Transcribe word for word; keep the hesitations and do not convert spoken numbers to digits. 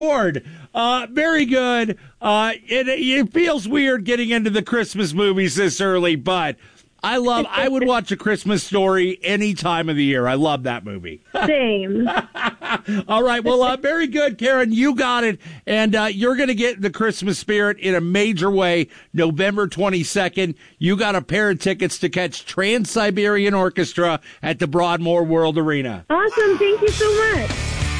Ford. Uh, very good. Uh, it, it feels weird getting into the Christmas movies this early, but I love, I would watch A Christmas Story any time of the year. I love that movie. Same. All right. Well, uh, very good, Karen. You got it. And uh, you're going to get the Christmas spirit in a major way November twenty-second. You got a pair of tickets to catch Trans-Siberian Orchestra at the Broadmoor World Arena. Awesome. Thank you so much.